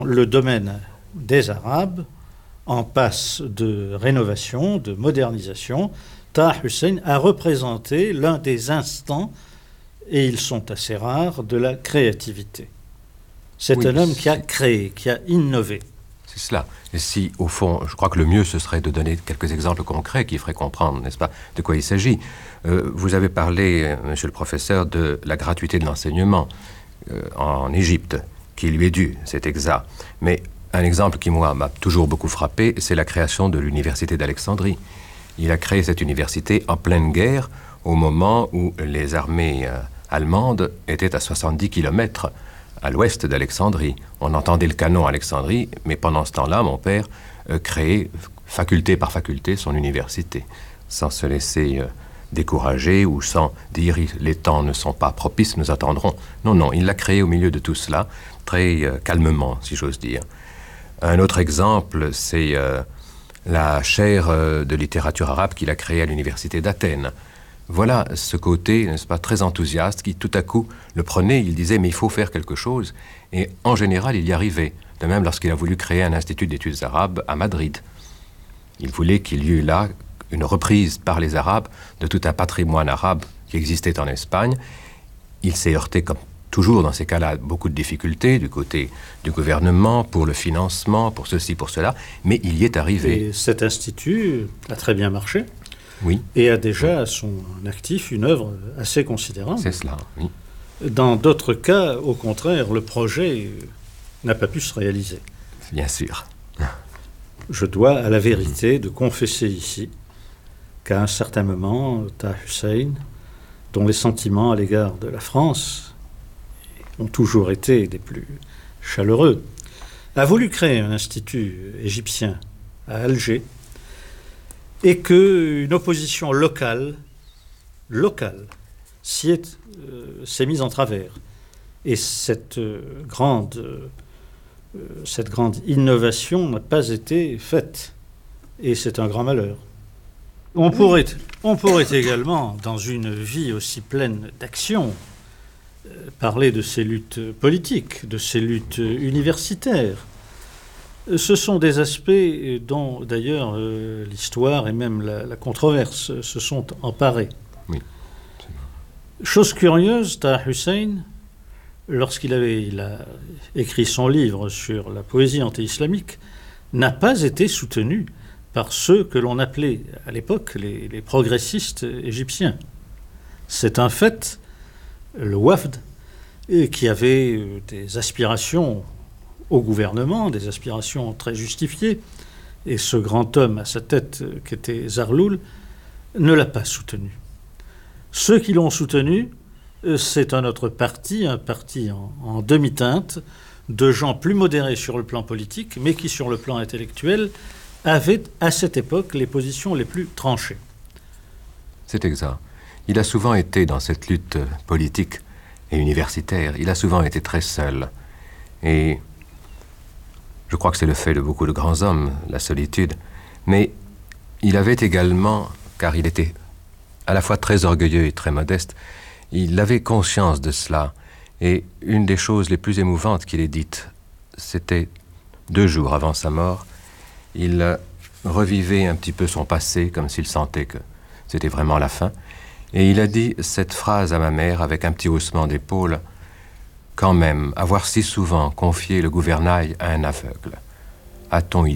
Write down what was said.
Le domaine des Arabes en passe de rénovation, de modernisation. Taha Hussein a représenté l'un des instants, et ils sont assez rares, de la créativité. C'est un homme qui a créé, qui a innové. C'est cela. Et si, au fond, je crois que le mieux, ce serait de donner quelques exemples concrets qui feraient comprendre, n'est-ce pas, de quoi il s'agit. Vous avez parlé, monsieur le professeur, de la gratuité de l'enseignement en Égypte, qui lui est due, c'est exact. Mais un exemple qui, moi, m'a toujours beaucoup frappé, c'est la création de l'université d'Alexandrie. Il a créé cette université en pleine guerre, au moment où les armées allemandes étaient à 70 kilomètres à l'ouest d'Alexandrie. On entendait le canon à Alexandrie, mais pendant ce temps-là, mon père créait, faculté par faculté, son université, sans se laisser décourager ou sans dire « les temps ne sont pas propices, nous attendrons ». Non, non, il l'a créé au milieu de tout cela, très calmement, si j'ose dire. Un autre exemple, c'est la chaire de littérature arabe qu'il a créée à l'université d'Athènes. Voilà ce côté, n'est-ce pas, très enthousiaste qui, tout à coup, le prenait, il disait « mais il faut faire quelque chose ». Et en général, il y arrivait. De même, lorsqu'il a voulu créer un institut d'études arabes à Madrid. Il voulait qu'il y eût là une reprise par les Arabes de tout un patrimoine arabe qui existait en Espagne. Il s'est heurté, comme toujours dans ces cas-là, beaucoup de difficultés du côté du gouvernement, pour le financement, pour ceci, pour cela, mais il y est arrivé. Et cet institut a très bien marché. Oui. Et a déjà à son actif une œuvre assez considérable. C'est cela, oui. Dans d'autres cas, au contraire, le projet n'a pas pu se réaliser. Bien sûr. Je dois à la vérité de confesser ici qu'à un certain moment, Taha Hussein, dont les sentiments à l'égard de la France ont toujours été des plus chaleureux, a voulu créer un institut égyptien à Alger, et qu'une opposition locale s'est mise en travers. Et cette grande innovation n'a pas été faite. Et c'est un grand malheur. On pourrait également, dans une vie aussi pleine d'action, parler de ces luttes politiques, de ces luttes universitaires. Ce sont des aspects dont, d'ailleurs, l'histoire et même la controverse se sont emparés. Oui. Chose curieuse, Taha Hussein, lorsqu'il a écrit son livre sur la poésie anti-islamique, n'a pas été soutenu par ceux que l'on appelait à l'époque les progressistes égyptiens. C'est un fait, le Wafd, qui avait des aspirations au gouvernement, des aspirations très justifiées, et ce grand homme à sa tête, qui était Zarloul, ne l'a pas soutenu. Ceux qui l'ont soutenu, c'est un autre parti, un parti en demi-teinte, de gens plus modérés sur le plan politique, mais qui, sur le plan intellectuel, avaient, à cette époque, les positions les plus tranchées. C'est exact. Il a souvent été, dans cette lutte politique et universitaire, il a souvent été très seul. Et je crois que c'est le fait de beaucoup de grands hommes, la solitude. Mais il avait également, car il était à la fois très orgueilleux et très modeste, il avait conscience de cela. Et une des choses les plus émouvantes qu'il ait dites, c'était 2 jours avant sa mort. Il revivait un petit peu son passé, comme s'il sentait que c'était vraiment la fin. Et il a dit cette phrase à ma mère avec un petit haussement d'épaule. Quand même, avoir si souvent confié le gouvernail à un aveugle, a-t-on idée ?